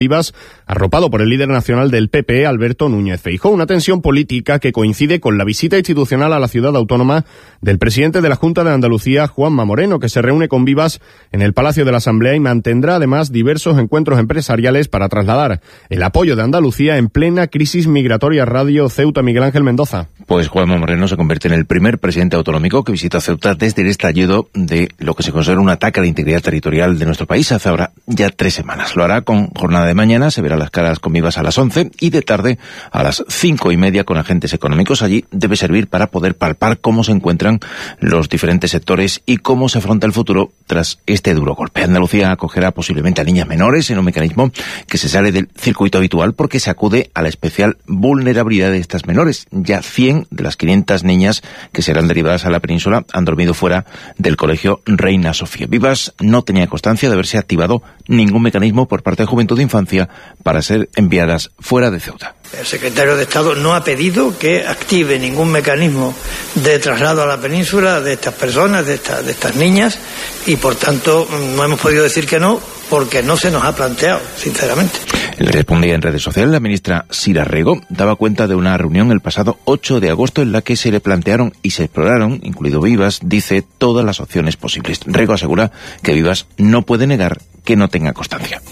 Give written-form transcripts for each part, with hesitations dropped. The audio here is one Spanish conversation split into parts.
Vivas, arropado por el líder nacional del PP, Alberto Núñez Feijóo. Una tensión política que coincide con la visita institucional a la ciudad autónoma del presidente de la Junta de Andalucía, Juanma Moreno, que se reúne con Vivas en el Palacio de la Asamblea y mantendrá además diversos encuentros empresariales para trasladar el apoyo de Andalucía en plena crisis migratoria. Radio Ceuta, Miguel Ángel Mendoza. Pues Juanma Moreno se convierte en el primer presidente autonómico que visita Ceuta desde el estallido de lo que se considera un ataque a la integridad territorial de nuestro país hace ahora ya 3 semanas. Lo hará con jornada de mañana, se verá las caras con Vivas a las 11 y de tarde a las 5:30 con agentes económicos. Allí debe servir para poder palpar cómo se encuentran los diferentes sectores y cómo se afronta el futuro tras este duro golpe. Andalucía acogerá posiblemente a niñas menores en un mecanismo que se sale del circuito habitual porque se acude a la especial vulnerabilidad de estas menores. Ya 100 de las 500 niñas que serán derivadas a la península han dormido fuera del colegio Reina Sofía. Vivas no tenía constancia de haberse activado ningún mecanismo por parte de Juventud e Infancia para ser enviadas fuera de Ceuta. El secretario de Estado no ha pedido que active ningún mecanismo de traslado a la península de estas personas, de estas niñas, y por tanto no hemos podido decir que no, porque no se nos ha planteado, sinceramente. Le respondía en redes sociales, la ministra Sira Rego daba cuenta de una reunión el pasado 8 de agosto en la que se le plantearon y se exploraron, incluido Vivas, dice, todas las opciones posibles. Rego asegura que Vivas no puede negar que no tenga constancia.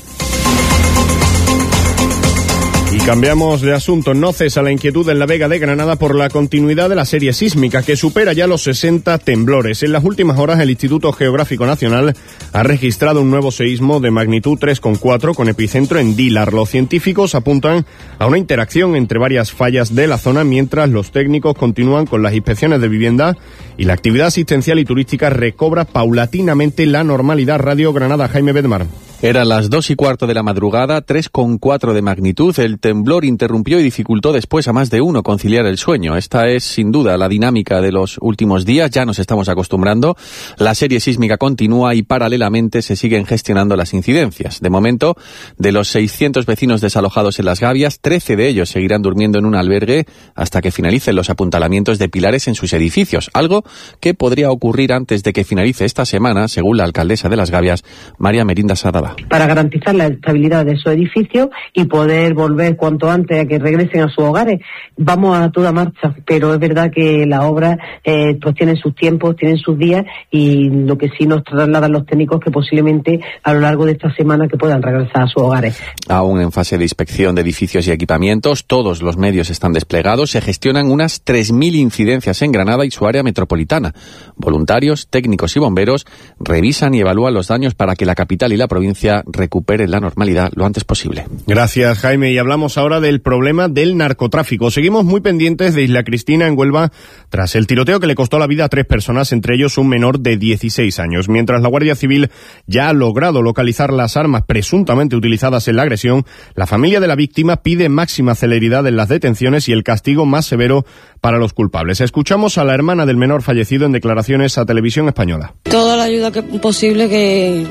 Y cambiamos de asunto. No cesa la inquietud en la Vega de Granada por la continuidad de la serie sísmica, que supera ya los 60 temblores. En las últimas horas, el Instituto Geográfico Nacional ha registrado un nuevo seísmo de magnitud 3,4 con epicentro en Dílar. Los científicos apuntan a una interacción entre varias fallas de la zona, mientras los técnicos continúan con las inspecciones de vivienda y la actividad asistencial y turística recobra paulatinamente la normalidad. Radio Granada, Jaime Bedmar. Eran las 2:15 de la madrugada, 3,4 de magnitud. El temblor interrumpió y dificultó después a más de uno conciliar el sueño. Esta es, sin duda, la dinámica de los últimos días. Ya nos estamos acostumbrando. La serie sísmica continúa y, paralelamente, se siguen gestionando las incidencias. De momento, de los 600 vecinos desalojados en Las Gavias, 13 de ellos seguirán durmiendo en un albergue hasta que finalicen los apuntalamientos de pilares en sus edificios. Algo que podría ocurrir antes de que finalice esta semana, según la alcaldesa de Las Gavias, María Merinda Sadaba. Para garantizar la estabilidad de su edificio y poder volver cuanto antes a que regresen a sus hogares. Vamos a toda marcha, pero es verdad que las obras pues tienen sus tiempos, tienen sus días, y lo que sí nos trasladan los técnicos que posiblemente a lo largo de esta semana que puedan regresar a sus hogares. Aún en fase de inspección de edificios y equipamientos, todos los medios están desplegados, se gestionan unas 3.000 incidencias en Granada y su área metropolitana. Voluntarios, técnicos y bomberos revisan y evalúan los daños para que la capital y la provincia recuperen la normalidad lo antes posible. Gracias, Jaime. Y hablamos ahora del problema del narcotráfico. Seguimos muy pendientes de Isla Cristina, en Huelva, tras el tiroteo que le costó la vida a 3 personas, entre ellos un menor de 16 años. Mientras la Guardia Civil ya ha logrado localizar las armas presuntamente utilizadas en la agresión, la familia de la víctima pide máxima celeridad en las detenciones y el castigo más severo para los culpables. Escuchamos a la hermana del menor fallecido en declaraciones a Televisión Española. Toda la ayuda posible que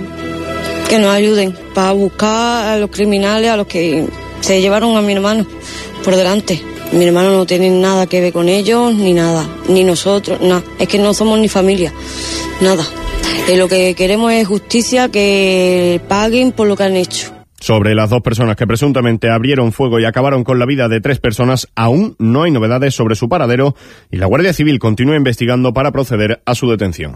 nos ayuden para buscar a los criminales, a los que se llevaron a mi hermano por delante. Mi hermano no tiene nada que ver con ellos, ni nada, ni nosotros, nada. Es que no somos ni familia, nada. Lo que queremos es justicia, que paguen por lo que han hecho. Sobre las 2 personas que presuntamente abrieron fuego y acabaron con la vida de 3 personas, aún no hay novedades sobre su paradero y la Guardia Civil continúa investigando para proceder a su detención.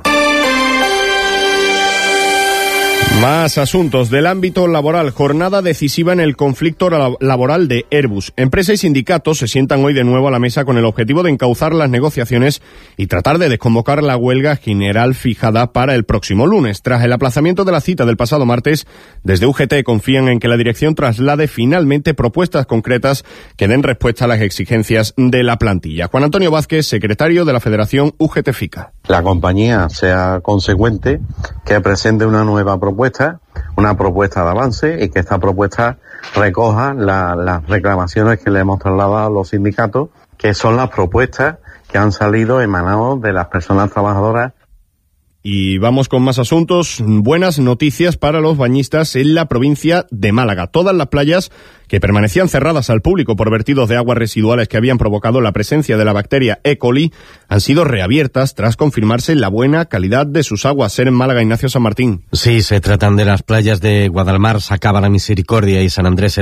Más asuntos del ámbito laboral. Jornada decisiva en el conflicto laboral de Airbus. Empresa y sindicatos se sientan hoy de nuevo a la mesa con el objetivo de encauzar las negociaciones y tratar de desconvocar la huelga general fijada para el próximo lunes. Tras el aplazamiento de la cita del pasado martes, desde UGT confían en que la dirección traslade finalmente propuestas concretas que den respuesta a las exigencias de la plantilla. Juan Antonio Vázquez, secretario de la Federación UGT-FICA. La compañía sea consecuente, que presente una nueva propuesta, una propuesta de avance, y que esta propuesta recoja las reclamaciones que le hemos trasladado a los sindicatos, que son las propuestas que han salido emanados de las personas trabajadoras. Y vamos con más asuntos. Buenas noticias para los bañistas en la provincia de Málaga. Todas las playas que permanecían cerradas al público por vertidos de aguas residuales que habían provocado la presencia de la bacteria E. coli han sido reabiertas tras confirmarse la buena calidad de sus aguas. Ser en Málaga, Ignacio San Martín. Sí, se tratan de las playas de Guadalmar, Sacaba, La Misericordia y San Andrés